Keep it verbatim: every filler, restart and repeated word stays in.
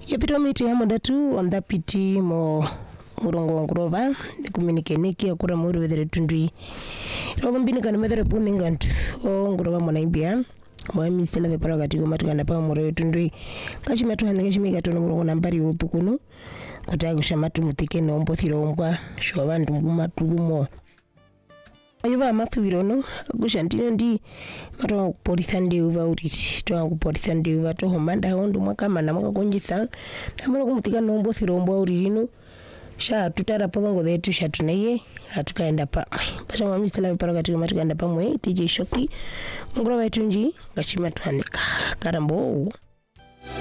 Yapito miti ya modatu onda piti mo murongo wa ngurova kuminike niki akura muri wedere tundui rogo mbini kana medere puni ngantu o ngurova mona imbia mwa misela vepara katiko matukanda pa muri tundui kachi matu hanike shimika tono murongo nambari utukunu kutaya kushamatu mutike no mbothiro ngwa shoba ndumuma tudumo ayuba mathubirono gushantino ndi mato polithande uva uriti to polithande uva to homanda hondo mwakama na mwakakonjitha namalo kumutika no mbothiro ngwa uririno sha tutara pongo vetu sha tunaye hatukaenda pa pasha mami stela vipara katika matukanda pa mwe D J Shoki ngura wetu nji ngashima tuhanika karambo.